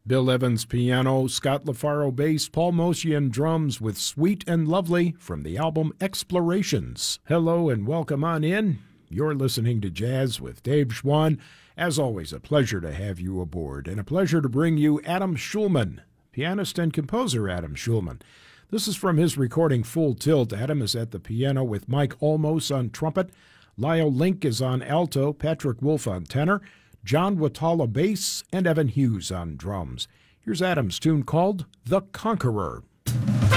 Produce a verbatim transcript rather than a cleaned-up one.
Bill Evans piano, Scott LaFaro bass, Paul Mosian drums with Sweet and Lovely from the album Explorations. Hello and welcome on in. You're listening to Jazz with Dave Schwann. As always, a pleasure to have you aboard, and a pleasure to bring you Adam Shulman, pianist and composer Adam Shulman. This is from his recording Full Tilt. Adam is at the piano with Mike Olmos on trumpet, Lyle Link is on alto, Patrick Wolf on tenor, John Watala bass, and Evan Hughes on drums. Here's Adam's tune called The Conqueror.